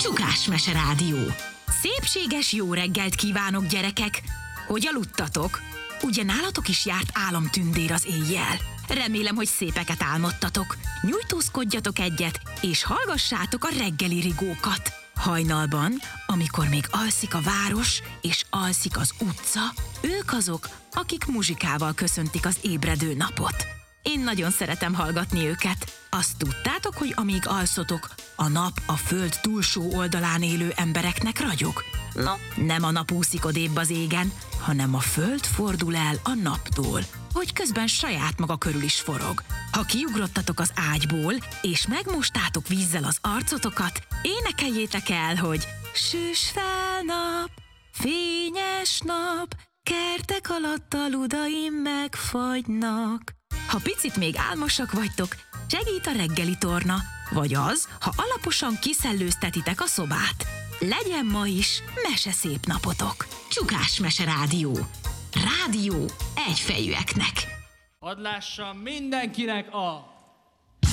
Csukás-mese rádió. Szépséges jó reggelt kívánok, gyerekek! Hogy aludtatok? Ugye nálatok is járt álomtündér az éjjel? Remélem, hogy szépeket álmodtatok. Nyújtózkodjatok egyet, és hallgassátok a reggeli rigókat. Hajnalban, amikor még alszik a város, és alszik az utca, ők azok, akik muzsikával köszöntik az ébredő napot. Én nagyon szeretem hallgatni őket. Azt tudtátok, hogy amíg alszotok, a nap a föld túlsó oldalán élő embereknek ragyog? No, nem a nap úszik odébb az égen, hanem a föld fordul el a naptól, hogy közben saját maga körül is forog. Ha kiugrottatok az ágyból, és megmostátok vízzel az arcotokat, énekeljétek el, hogy süss fel nap, fényes nap, kertek alatt a ludaim megfagynak. Ha picit még álmosak vagytok, segít a reggeli torna, vagy az, ha alaposan kiszellőztetitek a szobát. Legyen ma is meseszép napotok. Csukás-mese rádió. Rádió egyfejűeknek. Hadd lássam mindenkinek a